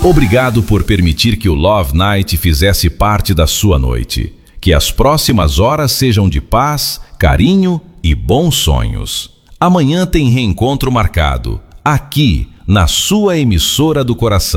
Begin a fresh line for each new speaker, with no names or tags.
Obrigado por permitir que o Love Night fizesse parte da sua noite. Que as próximas horas sejam de paz, carinho e bons sonhos. Amanhã tem reencontro marcado, aqui, na sua emissora do coração.